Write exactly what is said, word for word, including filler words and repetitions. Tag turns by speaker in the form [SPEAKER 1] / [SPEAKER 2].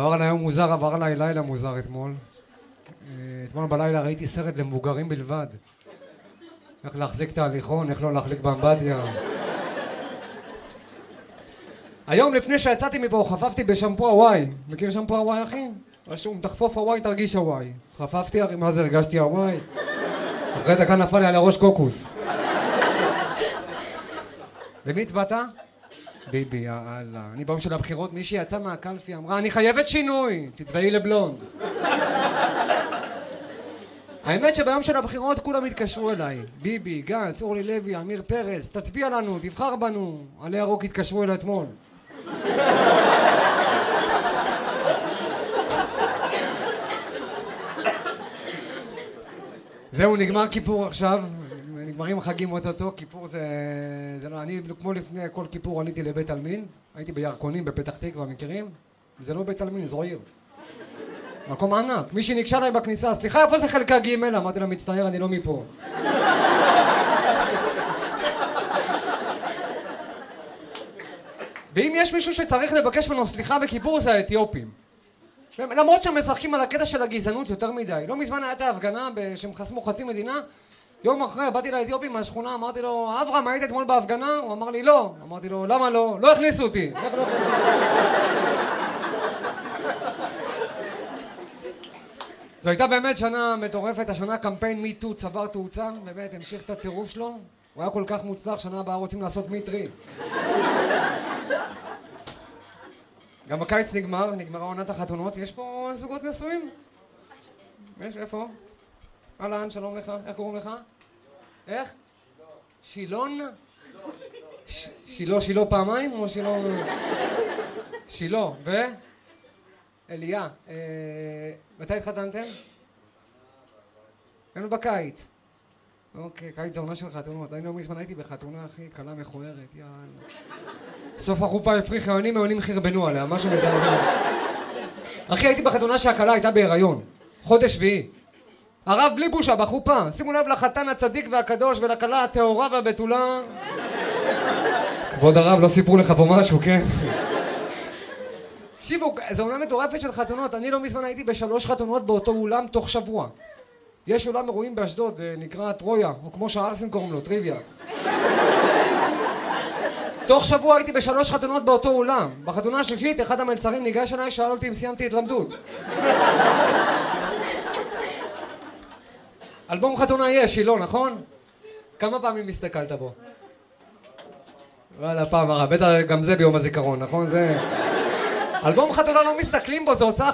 [SPEAKER 1] עבר עליי יום מוזר, עבר עליי לילה מוזר אתמול. אתמול בלילה ראיתי סרט למבוגרים בלבד. איך להחזיק את ההליכון, איך לא להחליק באמבטיה. היום לפני שיצאתי מפה חפפתי בשמפו הוואי. מכיר שמפו הוואי אחי? רשום, תחפוף הוואי תרגיש הוואי. חפפתי, מה זה הרגשתי הוואי? אחרי דקה נפל לי על הראש קוקוס. למי הצבעת? ביבי, יאללה. אני ביום של הבחירות, מישהי יצאה מהקלפי, אמרה, אני חייבת שינוי, תצבעי לבלונד. האמת שביום של הבחירות כולם התקשרו אליי. ביבי, גנץ, אורלי לוי, אמיר פרס, תצביע לנו, תבחר בנו. עלי ירוק התקשרו אליי אתמול. זהו, נגמר כיפור עכשיו. נגמרים החגים אותו, כיפור זה... זה לא... אני כמו לפני כל כיפור עליתי לבית אלמין. הייתי בירקונים בפתח תקווה, מכירים? זה לא בית אלמין, זו עיר. מקום ענק. מישהי ניגשה אליי בכניסה, סליחה, איפה זה חלקה ג'? אמרתי לה, מצטער, אני לא מפה. ואם יש מישהו שצריך לבקש ממנו סליחה בכיפור, זה האתיופים. למרות שהם משחקים על הקטע של הגזענות יותר מדי. לא מזמן הייתה ההפגנה שהם חסמו חצי מדינה. יום אחרי באתי לאתיופים מהשכונה, אמרתי לו, אברהם, היית אתמול בהפגנה? הוא אמר לי, לא. אמרתי לו, למה לא? לא הכניסו אותי. איך לא הכניסו? זו הייתה באמת שנה מטורפת, השנה קמפיין מיטו צבר תאוצה, באמת המשיך את הטירוף שלו. הוא היה כל כך מוצלח, שנה הבאה רוצים לעשות מיטרי. גם בקיץ נגמר, נגמרה עונת החתונות. יש פה זוגות נשואים? יש, איפה? אהלן, שלום לך, איך קוראים לך? איך? שילון? שילה, שילה פעמיים או שילה? שילה, ו? אליה. מתי התחתנתם? היינו בקיץ. אוקיי, קיץ זה עונה של חתונות. אני לא מזמן הייתי בחתונה, אחי, קלה מכוערת, יאללה. סוף החופה הפריחה, העונים העונים חרבנו עליה, משהו מזעזע. אחי, הייתי בחתונה שהקלה הייתה בהיריון. חודש שביעי. הרב בלי בושה בחופה. שימו לב לחתן הצדיק והקדוש ולקלה הטהורה והבתולה. כבוד הרב, לא סיפרו לך פה משהו, כן? תקשיבו, זו עונה מטורפת של חתונות. אני לא מזמן הייתי בשלוש חתונות באותו אולם תוך שבוע. יש אולם אירועים באשדוד, נקרא טרויה, או כמו שהארסים קוראים לו, טריוויה. תוך שבוע הייתי בשלוש חתונות באותו אולם. בחתונה השלישית, אחד המלצרים ניגש אליי, שאל אותי אם סיימתי התלמדות. אלבום חתונה יש, שילה, נכון? כמה פעמים הסתכלת בו? וואלה, פעם הרע, בטח גם זה ביום הזיכרון, נכון? זה... אלבום חתונה לא מסתכלים בו, זה הוצאה